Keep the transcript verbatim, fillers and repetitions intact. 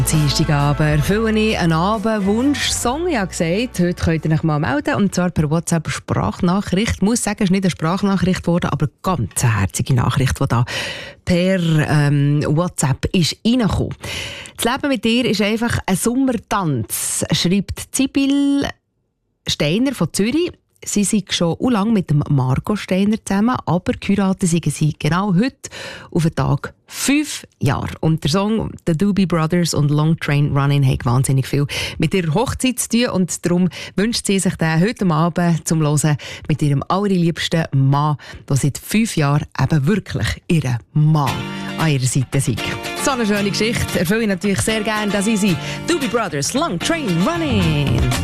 Dienstagabend erfülle ich einen Abendwunsch-Song. Ich habe gesagt, heute könnt ihr euch mal melden, und zwar per WhatsApp-Sprachnachricht. Ich muss sagen, es ist nicht eine Sprachnachricht geworden, aber eine ganz herzige Nachricht, die da per ähm, WhatsApp ist reingekommen. Das Leben mit dir ist einfach ein Sommertanz, schreibt Sibyl Steiner von Zürich. Sie sind schon lange mit dem Marco Steiner zusammen, aber geheiratet sind sie genau heute auf den Tag fünf Jahre. Und der Song «The Doobie Brothers» und «Long Train Running» haben wahnsinnig viel mit ihrer Hochzeit zu tun, und darum wünscht sie sich den heute Abend zum Hören mit ihrem allerliebsten Mann, der seit fünf Jahren eben wirklich ihren Mann an ihrer Seite ist. So eine schöne Geschichte erfülle ich natürlich sehr gerne, dass sie «Doobie Brothers» «Long Train Running».